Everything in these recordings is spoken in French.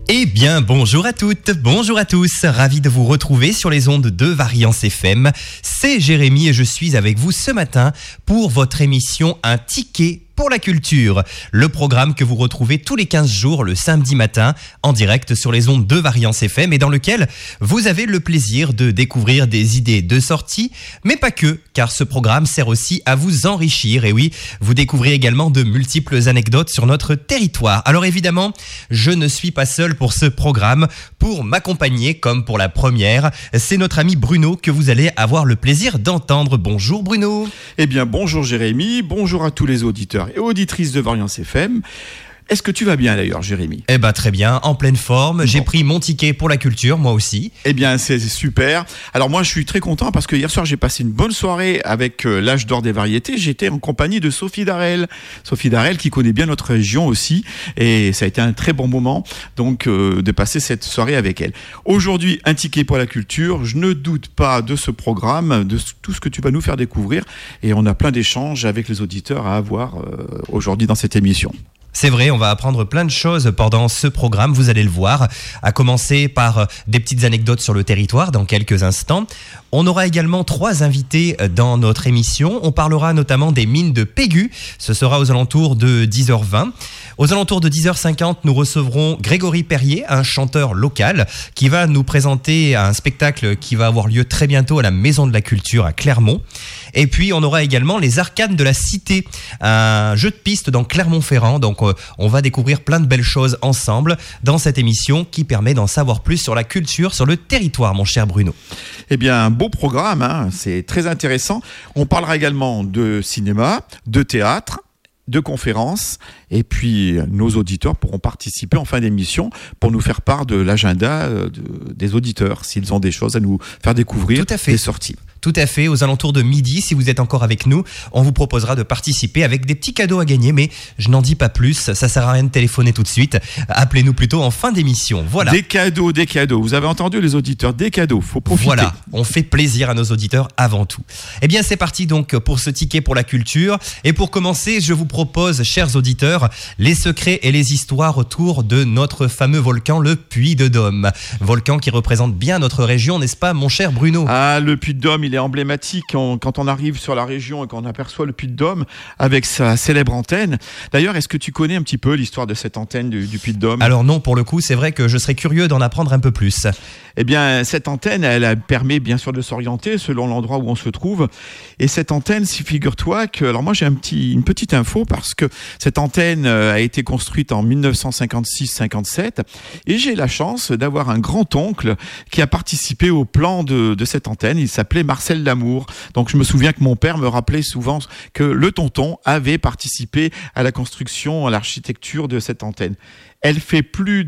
Eh bien, bonjour à toutes, bonjour à tous, ravi de vous retrouver sur les ondes de Variance FM. C'est Jérémy et je suis avec vous ce matin pour votre émission Un ticket pour la culture, le programme que vous retrouvez tous les 15 jours le samedi matin en direct sur les ondes de Variance FM et dans lequel vous avez le plaisir de découvrir des idées de sortie, mais pas que, car ce programme sert aussi à vous enrichir. Et oui, vous découvrez également de multiples anecdotes sur notre territoire. Alors évidemment, je ne suis pas seul pour ce programme. Pour m'accompagner, comme pour la première, c'est notre ami Bruno que vous allez avoir le plaisir d'entendre. Bonjour Bruno. Eh bien bonjour Jérémy, bonjour à tous les auditeurs et auditrices de Variance FM. Est-ce que tu vas bien d'ailleurs, Jérémy ? Eh ben très bien, en pleine forme. Bon. J'ai pris mon ticket pour la culture, moi aussi. Eh bien c'est super. Alors moi je suis très content parce que hier soir j'ai passé une bonne soirée avec l'âge d'or des variétés. J'étais en compagnie de Sophie Darel. Sophie Darel qui connaît bien notre région aussi. Et ça a été un très bon moment donc de passer cette soirée avec elle. Aujourd'hui, un ticket pour la culture. Je ne doute pas de ce programme, de tout ce que tu vas nous faire découvrir. Et on a plein d'échanges avec les auditeurs à avoir aujourd'hui dans cette émission. C'est vrai, on va apprendre plein de choses pendant ce programme, vous allez le voir, à commencer par des petites anecdotes sur le territoire dans quelques instants. On aura également 3 invités dans notre émission. On parlera notamment des mines de Pégu. Ce sera aux alentours de 10h20. Aux alentours de 10h50, nous recevrons Grégory Perrier, un chanteur local, qui va nous présenter un spectacle qui va avoir lieu très bientôt à la Maison de la Culture à Clermont. Et puis, on aura également les Arcanes de la Cité, un jeu de piste dans Clermont-Ferrand. Donc, on va découvrir plein de belles choses ensemble dans cette émission qui permet d'en savoir plus sur la culture, sur le territoire, mon cher Bruno. Eh bien, un beau programme, hein, c'est très intéressant. On parlera également de cinéma, de théâtre, de conférences, et puis nos auditeurs pourront participer en fin d'émission pour nous faire part de l'agenda des auditeurs, s'ils ont des choses à nous faire découvrir, des sorties. Tout à fait, aux alentours de midi, si vous êtes encore avec nous, on vous proposera de participer avec des petits cadeaux à gagner, mais je n'en dis pas plus, ça sert à rien de téléphoner tout de suite, appelez-nous plutôt en fin d'émission, voilà. Des cadeaux, vous avez entendu les auditeurs, des cadeaux, faut profiter. Voilà, on fait plaisir à nos auditeurs avant tout. Eh bien c'est parti donc pour ce ticket pour la culture, et pour commencer, je vous propose, chers auditeurs, les secrets et les histoires autour de notre fameux volcan, le Puy-de-Dôme. Volcan qui représente bien notre région, n'est-ce pas mon cher Bruno ? Ah, le Puy-de-Dôme, il est emblématique quand on arrive sur la région et qu'on aperçoit le Puy-de-Dôme avec sa célèbre antenne. D'ailleurs, est-ce que tu connais un petit peu l'histoire de cette antenne du Puy-de-Dôme ? Alors non, pour le coup, c'est vrai que je serais curieux d'en apprendre un peu plus. Eh bien, cette antenne, elle permet bien sûr de s'orienter selon l'endroit où on se trouve. Et cette antenne, figure-toi que... Alors moi, j'ai une petite info parce que cette antenne a été construite en 1956-57 et j'ai la chance d'avoir un grand-oncle qui a participé au plan de cette antenne. Il s'appelait Marcel Lamour. Donc je me souviens que mon père me rappelait souvent que le tonton avait participé à la construction, à l'architecture de cette antenne. Elle fait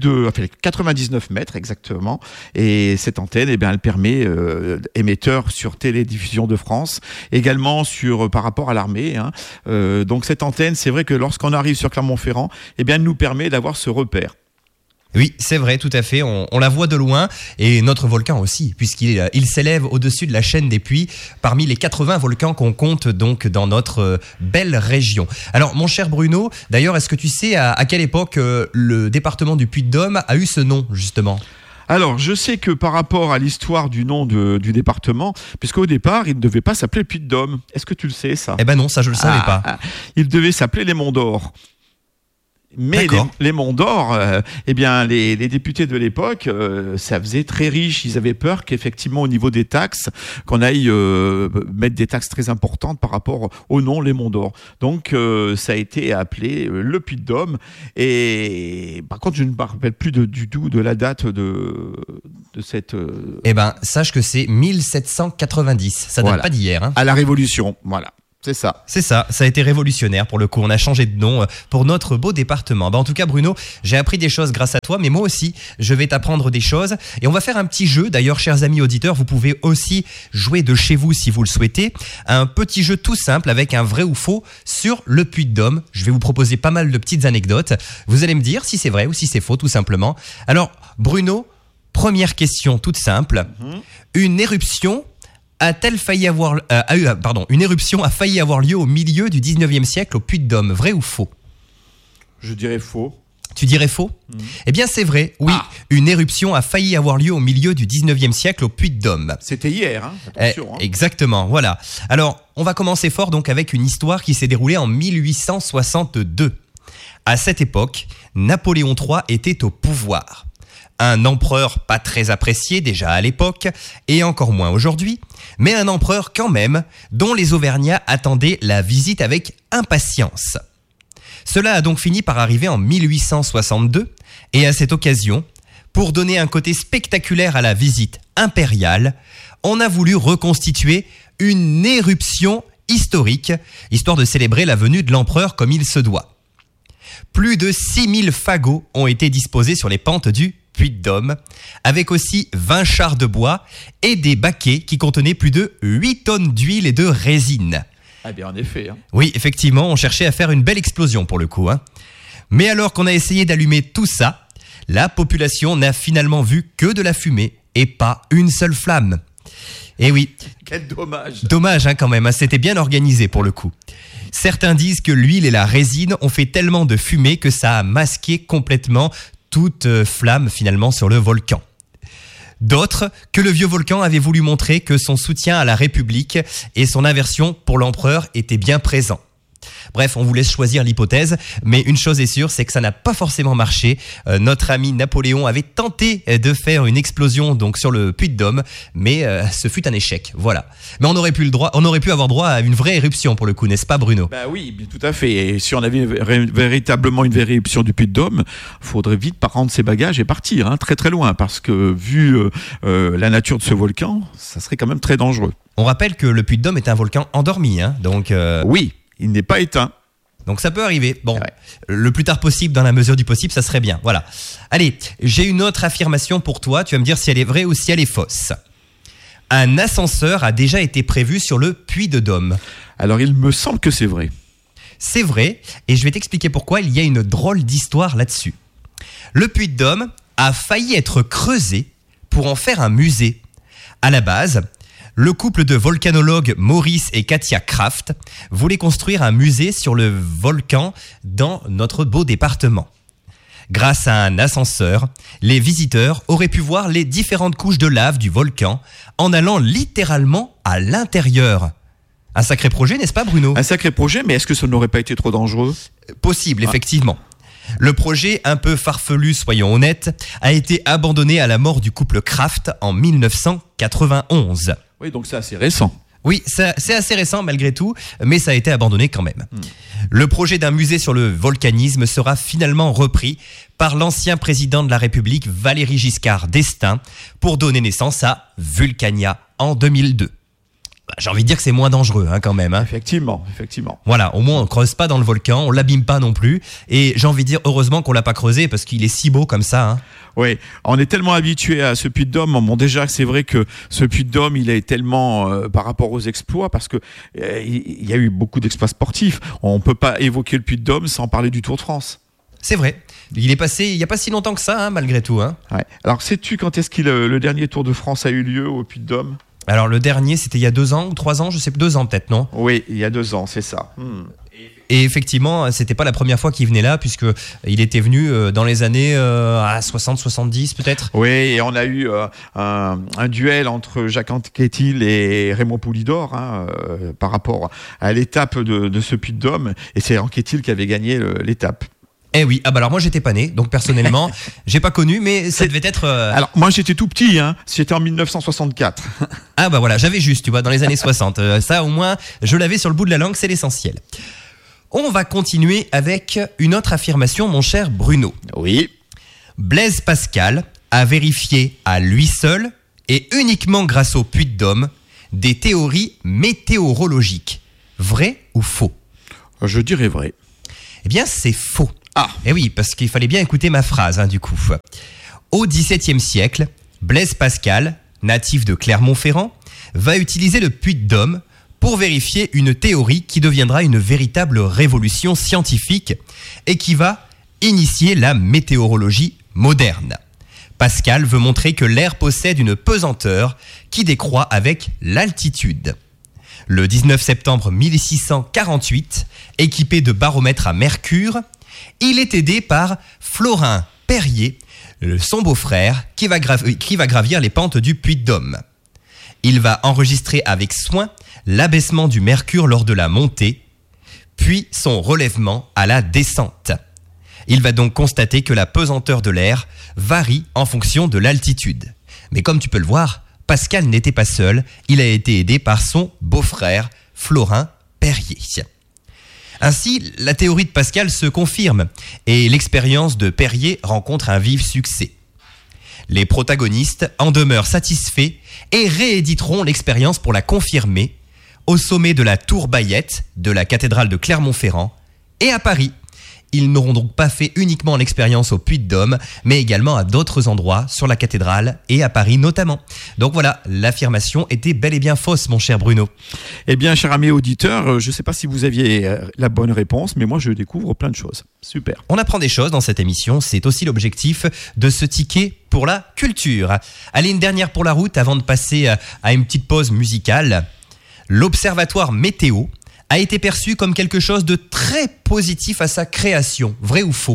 99 mètres exactement. Et cette antenne, eh bien, elle permet émetteur sur Télédiffusion de France, également par rapport à l'armée. Hein. Donc cette antenne, c'est vrai que lorsqu'on arrive sur Clermont-Ferrand, eh bien, elle nous permet d'avoir ce repère. Oui, c'est vrai, tout à fait. On la voit de loin et notre volcan aussi, puisqu'il s'élève au-dessus de la chaîne des Puys, parmi les 80 volcans qu'on compte donc dans notre belle région. Alors, mon cher Bruno, d'ailleurs, est-ce que tu sais à quelle époque le département du Puy-de-Dôme a eu ce nom, justement ? Alors, je sais que par rapport à l'histoire du nom du département, puisqu'au départ, il ne devait pas s'appeler Puy-de-Dôme. Est-ce que tu le sais, ça ? Eh ben non, ça je le savais pas. Il devait s'appeler les Monts d'Or. Mais les Monts d'Or, eh bien, les députés de l'époque, ça faisait très riche. Ils avaient peur qu'effectivement, au niveau des taxes, qu'on aille mettre des taxes très importantes par rapport au nom les Monts d'Or. Donc, ça a été appelé le Puy-de-Dôme. Et par contre, je ne me rappelle plus du tout de la date de cette... Eh ben, sache que c'est 1790. Ça date pas d'hier. Hein. À la Révolution, voilà. C'est ça. C'est ça, ça a été révolutionnaire pour le coup. On a changé de nom pour notre beau département. En tout cas, Bruno, j'ai appris des choses grâce à toi, mais moi aussi, je vais t'apprendre des choses. Et on va faire un petit jeu. D'ailleurs, chers amis auditeurs, vous pouvez aussi jouer de chez vous si vous le souhaitez. Un petit jeu tout simple avec un vrai ou faux sur le Puy-de-Dôme. Je vais vous proposer pas mal de petites anecdotes. Vous allez me dire si c'est vrai ou si c'est faux, tout simplement. Alors, Bruno, première question toute simple. Une éruption une éruption a failli avoir lieu au milieu du 19e siècle au Puy-de-Dôme, vrai ou faux ? Je dirais faux. Tu dirais faux ? Eh bien c'est vrai, oui. Une éruption a failli avoir lieu au milieu du 19e siècle au Puy-de-Dôme. C'était hier, hein. Attention. Exactement, voilà. Alors, on va commencer fort donc avec une histoire qui s'est déroulée en 1862. À cette époque, Napoléon III était au pouvoir. Un empereur pas très apprécié déjà à l'époque, et encore moins aujourd'hui, mais un empereur quand même, dont les Auvergnats attendaient la visite avec impatience. Cela a donc fini par arriver en 1862, et à cette occasion, pour donner un côté spectaculaire à la visite impériale, on a voulu reconstituer une éruption historique, histoire de célébrer la venue de l'empereur comme il se doit. Plus de 6000 fagots ont été disposés sur les pentes du Puy-de-Dôme, avec aussi 20 chars de bois et des baquets qui contenaient plus de 8 tonnes d'huile et de résine. Ah bien, en effet. Hein. Oui, effectivement, on cherchait à faire une belle explosion pour le coup. Mais alors qu'on a essayé d'allumer tout ça, la population n'a finalement vu que de la fumée et pas une seule flamme. Et oui. Quel dommage. Dommage quand même, c'était bien organisé pour le coup. Certains disent que l'huile et la résine ont fait tellement de fumée que ça a masqué complètement toute flamme finalement sur le volcan. D'autres, que le vieux volcan avait voulu montrer que son soutien à la République et son aversion pour l'empereur étaient bien présents. Bref, on vous laisse choisir l'hypothèse, mais une chose est sûre, c'est que ça n'a pas forcément marché. Notre ami Napoléon avait tenté de faire une explosion donc sur le Puy-de-Dôme, mais ce fut un échec. Voilà. Mais on aurait pu avoir droit à une vraie éruption pour le coup, n'est-ce pas Bruno ? Bah oui, tout à fait. Et si on avait véritablement une vraie éruption du Puy-de-Dôme, faudrait vite pas rendre ses bagages et partir, très très loin, parce que vu la nature de ce volcan, ça serait quand même très dangereux. On rappelle que le Puy-de-Dôme est un volcan endormi, donc. Oui. Il n'est pas éteint. Donc ça peut arriver. Bon, ouais. Le plus tard possible, dans la mesure du possible, ça serait bien. Voilà. Allez, j'ai une autre affirmation pour toi. Tu vas me dire si elle est vraie ou si elle est fausse. Un ascenseur a déjà été prévu sur le Puy-de-Dôme. Alors il me semble que c'est vrai. C'est vrai, et je vais t'expliquer pourquoi. Il y a une drôle d'histoire là-dessus. Le Puy-de-Dôme a failli être creusé pour en faire un musée. À la base, le couple de volcanologues Maurice et Katia Kraft voulait construire un musée sur le volcan dans notre beau département. Grâce à un ascenseur, les visiteurs auraient pu voir les différentes couches de lave du volcan en allant littéralement à l'intérieur. Un sacré projet, n'est-ce pas Bruno ? Un sacré projet, mais est-ce que ça n'aurait pas été trop dangereux ? Possible, effectivement. Le projet, un peu farfelu, soyons honnêtes, a été abandonné à la mort du couple Kraft en 1991. Oui, donc c'est assez récent. Oui, c'est assez récent malgré tout, mais ça a été abandonné quand même. Le projet d'un musée sur le volcanisme sera finalement repris par l'ancien président de la République, Valéry Giscard d'Estaing, pour donner naissance à Vulcania en 2002. J'ai envie de dire que c'est moins dangereux quand même. Effectivement. Voilà, au moins on creuse pas dans le volcan, on l'abîme pas non plus. Et j'ai envie de dire heureusement qu'on l'a pas creusé parce qu'il est si beau comme ça. Oui, on est tellement habitué à ce Puy-de-Dôme. Bon, déjà, c'est vrai que ce Puy-de-Dôme, il est tellement par rapport aux exploits, parce que il y a eu beaucoup d'exploits sportifs. On peut pas évoquer le Puy-de-Dôme sans parler du Tour de France. C'est vrai. Il est passé il y a pas si longtemps que ça, malgré tout. Ouais. Alors, sais-tu quand est-ce le dernier Tour de France a eu lieu au Puy-de-Dôme ? Alors le dernier, c'était il y a 2 ans ou 3 ans, je sais, 2 ans peut-être, non ? Oui, il y a 2 ans, c'est ça. Et effectivement, c'était pas la première fois qu'il venait là, puisque il était venu dans les années 60-70 peut-être. Oui, et on a eu un duel entre Jacques Anquetil et Raymond Poulidor par rapport à l'étape de ce Puy-de-Dôme, et c'est Anquetil qui avait gagné l'étape. Eh oui, alors moi j'étais pas né, donc personnellement j'ai pas connu, mais ça devait être... Alors moi j'étais tout petit, c'était en 1964. Ah bah voilà, j'avais juste, tu vois, dans les années 60. Ça au moins, je l'avais sur le bout de la langue, c'est l'essentiel. On va continuer avec une autre affirmation, mon cher Bruno. Oui. Blaise Pascal a vérifié à lui seul, et uniquement grâce au Puy-de-Dôme, des théories météorologiques. Vrai ou faux ? Je dirais vrai. Eh bien c'est faux. Ah. Eh oui, parce qu'il fallait bien écouter ma phrase, du coup. Au XVIIe siècle, Blaise Pascal, natif de Clermont-Ferrand, va utiliser le Puy-de-Dôme pour vérifier une théorie qui deviendra une véritable révolution scientifique et qui va initier la météorologie moderne. Pascal veut montrer que l'air possède une pesanteur qui décroît avec l'altitude. Le 19 septembre 1648, équipé de baromètres à mercure, Il est aidé par Florin Perrier, son beau-frère, qui va gravir les pentes du Puy-de-Dôme. Il va enregistrer avec soin l'abaissement du mercure lors de la montée, puis son relèvement à la descente. Il va donc constater que la pesanteur de l'air varie en fonction de l'altitude. Mais comme tu peux le voir, Pascal n'était pas seul, il a été aidé par son beau-frère, Florin Perrier. Ainsi, la théorie de Pascal se confirme et l'expérience de Perrier rencontre un vif succès. Les protagonistes en demeurent satisfaits et rééditeront l'expérience pour la confirmer au sommet de la tour Bayette de la cathédrale de Clermont-Ferrand et à Paris. Ils n'auront donc pas fait uniquement l'expérience au Puy-de-Dôme, mais également à d'autres endroits sur la cathédrale et à Paris notamment. Donc voilà, l'affirmation était bel et bien fausse, mon cher Bruno. Eh bien, cher ami auditeur, je ne sais pas si vous aviez la bonne réponse, mais moi je découvre plein de choses. Super. On apprend des choses dans cette émission, c'est aussi l'objectif de ce ticket pour la culture. Allez, une dernière pour la route avant de passer à une petite pause musicale. L'Observatoire Météo a été perçu comme quelque chose de très positif à sa création. Vrai ou faux ?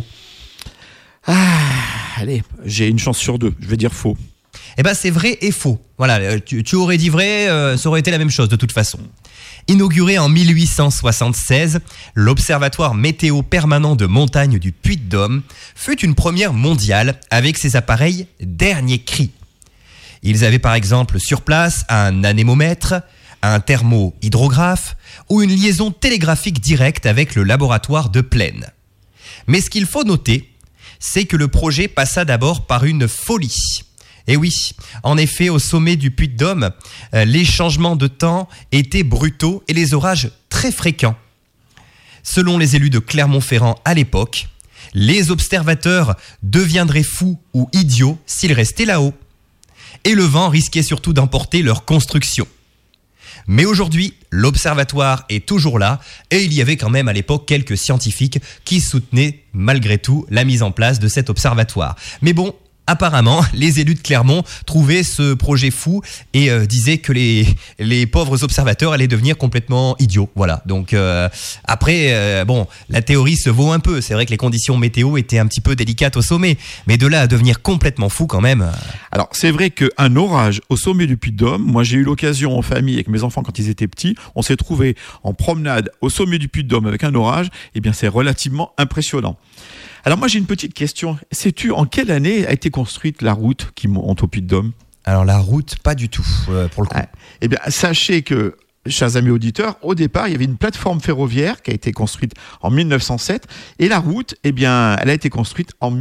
Allez, j'ai une chance sur deux, je vais dire faux. Eh ben, c'est vrai et faux. Voilà, tu aurais dit vrai, ça aurait été la même chose de toute façon. Inauguré en 1876, l'Observatoire météo permanent de montagne du Puy-de-Dôme fut une première mondiale avec ses appareils dernier cri. Ils avaient par exemple sur place un anémomètre, un thermo-hydrographe ou une liaison télégraphique directe avec le laboratoire de Plaine. Mais ce qu'il faut noter, c'est que le projet passa d'abord par une folie. Et oui, en effet, au sommet du Puy-de-Dôme, les changements de temps étaient brutaux et les orages très fréquents. Selon les élus de Clermont-Ferrand à l'époque, les observateurs deviendraient fous ou idiots s'ils restaient là-haut. Et le vent risquait surtout d'emporter leur construction. Mais aujourd'hui, l'observatoire est toujours là et il y avait quand même à l'époque quelques scientifiques qui soutenaient malgré tout la mise en place de cet observatoire. Mais bon, apparemment, les élus de Clermont trouvaient ce projet fou et disaient que les pauvres observateurs allaient devenir complètement idiots. Voilà. Donc après, bon, la théorie se vaut un peu. C'est vrai que les conditions météo étaient un petit peu délicates au sommet, mais de là à devenir complètement fou quand même. Alors c'est vrai qu'un orage au sommet du Puy-de-Dôme, moi j'ai eu l'occasion en famille avec mes enfants quand ils étaient petits, on s'est trouvé en promenade au sommet du Puy-de-Dôme avec un orage. Eh bien c'est relativement impressionnant. Alors moi j'ai une petite question. Sais-tu en quelle année a été construite la route qui monte au Puy-de-Dôme ? Alors la route, pas du tout pour le coup. Eh bien sachez que, chers amis auditeurs, au départ il y avait une plateforme ferroviaire qui a été construite en 1907 et la route, eh bien, elle a été construite en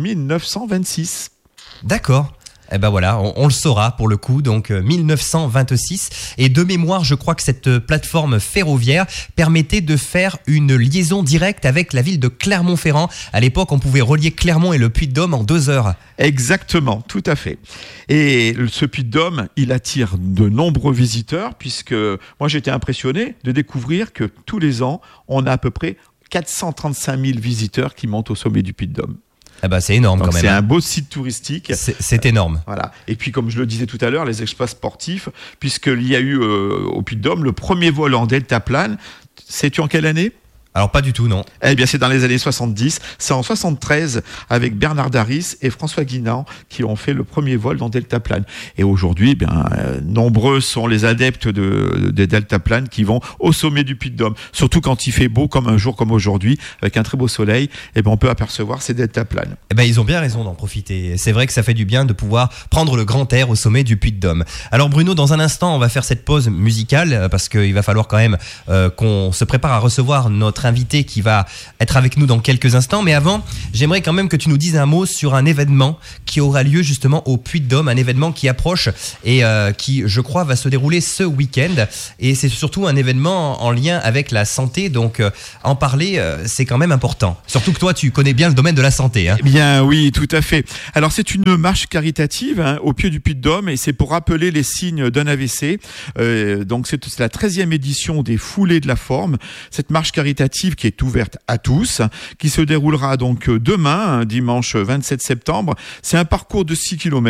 1926. D'accord. Eh ben voilà, on le saura pour le coup, donc 1926. Et de mémoire, je crois que cette plateforme ferroviaire permettait de faire une liaison directe avec la ville de Clermont-Ferrand. À l'époque, on pouvait relier Clermont et le Puy-de-Dôme en 2 heures. Exactement, tout à fait. Et ce Puy-de-Dôme, il attire de nombreux visiteurs puisque moi j'étais impressionné de découvrir que tous les ans, on a à peu près 435 000 visiteurs qui montent au sommet du Puy-de-Dôme. Ah bah c'est énorme. Donc quand même. C'est un beau site touristique. C'est énorme. Voilà. Et puis comme je le disais tout à l'heure, les exploits sportifs, puisqu'il y a eu au Puy-de-Dôme le premier vol en deltaplane. Sais-tu en quelle année ? Alors pas du tout, non. Eh bien c'est dans les années 70, c'est en 73 avec Bernard Daris et François Guinan qui ont fait le premier vol en deltaplane. Et aujourd'hui, nombreux sont les adeptes des deltaplanes qui vont au sommet du Puy-de-Dôme. Surtout quand il fait beau comme un jour comme aujourd'hui, avec un très beau soleil, on peut apercevoir ces deltaplanes. Ils ont bien raison d'en profiter. C'est vrai que ça fait du bien de pouvoir prendre le grand air au sommet du Puy-de-Dôme. Alors Bruno, dans un instant, on va faire cette pause musicale parce qu'il va falloir quand même qu'on se prépare à recevoir notre invité qui va être avec nous dans quelques instants. Mais avant, j'aimerais quand même que tu nous dises un mot sur un événement qui aura lieu justement au Puy-de-Dôme, un événement qui approche et qui, je crois, va se dérouler ce week-end. Et c'est surtout un événement en lien avec la santé. Donc, en parler, c'est quand même important. Surtout que toi, tu connais bien le domaine de la santé. Hein. Eh bien, oui, tout à fait. Alors, c'est une marche caritative au pied du Puy-de-Dôme et c'est pour rappeler les signes d'un AVC. Donc, c'est la 13e édition des Foulées de la Forme. Cette marche caritative qui est ouverte à tous, qui se déroulera donc demain, dimanche 27 septembre. C'est un parcours de 6 km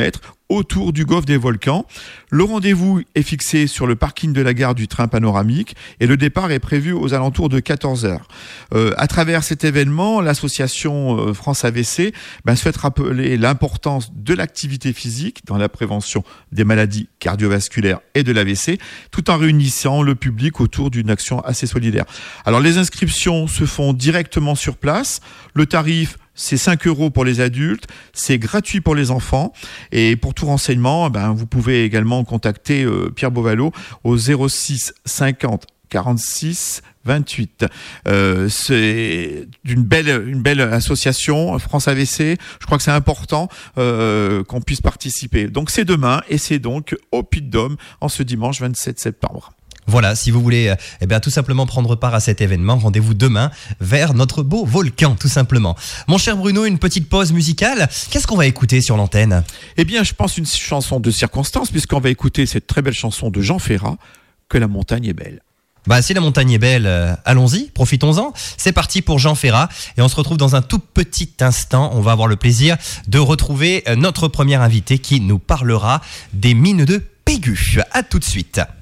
autour du golfe des volcans. Le rendez-vous est fixé sur le parking de la gare du train panoramique et le départ est prévu aux alentours de 14h. À travers cet événement, l'association France AVC souhaite rappeler l'importance de l'activité physique dans la prévention des maladies cardiovasculaires et de l'AVC, tout en réunissant le public autour d'une action assez solidaire. Alors les inscriptions se font directement sur place. Le tarif, c'est 5 € pour les adultes, c'est gratuit pour les enfants. Et pour tout renseignement, vous pouvez également contacter Pierre Beauvallot au 06 50 46 28. C'est une belle association, France AVC. Je crois que c'est important qu'on puisse participer. Donc c'est demain et c'est donc au Puy-de-Dôme en ce dimanche 27 septembre. Voilà, si vous voulez tout simplement prendre part à cet événement, rendez-vous demain vers notre beau volcan, tout simplement. Mon cher Bruno, une petite pause musicale. Qu'est-ce qu'on va écouter sur l'antenne ? Je pense une chanson de circonstance, puisqu'on va écouter cette très belle chanson de Jean Ferrat, Que la montagne est belle. Si la montagne est belle, allons-y, profitons-en. C'est parti pour Jean Ferrat et on se retrouve dans un tout petit instant. On va avoir le plaisir de retrouver notre premier invité qui nous parlera des mines de Pégu. À tout de suite.